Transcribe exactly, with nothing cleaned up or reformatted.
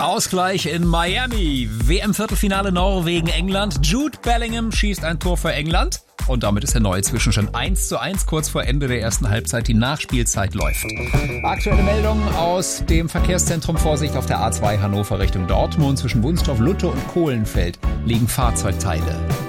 Ausgleich in Miami. W M-Viertelfinale Norwegen, England. Jude Bellingham schießt ein Tor für England. Und damit ist der neue Zwischenstand eins zu eins kurz vor Ende der ersten Halbzeit. Die Nachspielzeit läuft. Aktuelle Meldung aus dem Verkehrszentrum. Vorsicht auf der A zwei Hannover Richtung Dortmund. Zwischen Wunstorf, Lutte und Kohlenfeld liegen Fahrzeugteile.